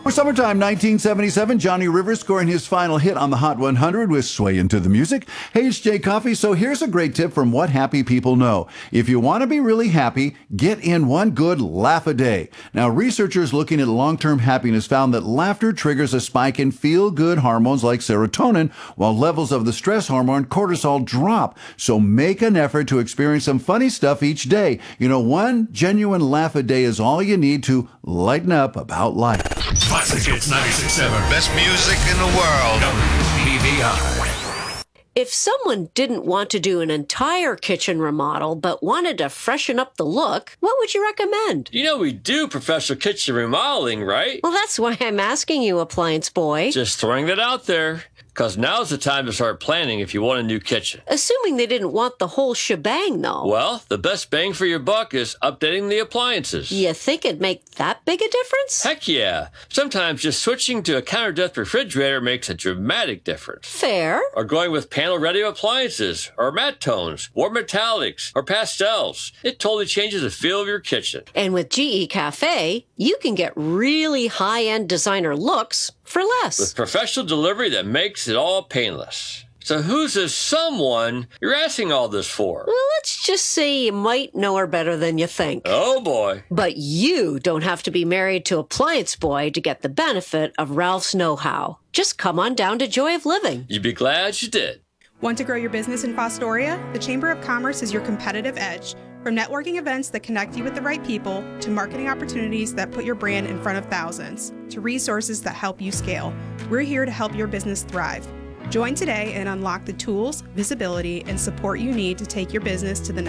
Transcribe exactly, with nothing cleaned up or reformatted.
For summertime nineteen seventy-seven, Johnny Rivers scoring his final hit on the Hot one hundred with Sway Into the Music. Hey, it's Jay Coffey. So here's a great tip from What Happy People Know. If you want to be really happy, get in one good laugh a day. Now, researchers looking at long-term happiness found that laughter triggers a spike in feel-good hormones like serotonin, while levels of the stress hormone cortisol drop. So make an effort to experience some funny stuff each day. You know, one genuine laugh a day is all you need to lighten up about life. Classic Hits ninety-six point seven. Best music in the world. W P V I. If someone didn't want to do an entire kitchen remodel but wanted to freshen up the look, what would you recommend? You know we do professional kitchen remodeling, right? Well, that's why I'm asking you, Appliance Boy. Just throwing that out there. Because now's the time to start planning if you want a new kitchen. Assuming they didn't want the whole shebang, though. Well, the best bang for your buck is updating the appliances. You think it'd make that big a difference? Heck yeah. Sometimes just switching to a counter-depth refrigerator makes a dramatic difference. Fair. Or going with panel-ready appliances, or matte tones, or metallics, or pastels. It totally changes the feel of your kitchen. And with G E Cafe, you can get really high-end designer looks for less. With professional delivery that makes it all painless. So who's this someone you're asking all this for? Well, let's just say you might know her better than you think. Oh, boy. But you don't have to be married to Appliance Boy to get the benefit of Ralph's know-how. Just come on down to Joy of Living. You'd be glad you did. Want to grow your business in Fostoria? The Chamber of Commerce is your competitive edge. From networking events that connect you with the right people, to marketing opportunities that put your brand in front of thousands, to resources that help you scale, we're here to help your business thrive. Join today and unlock the tools, visibility, and support you need to take your business to the next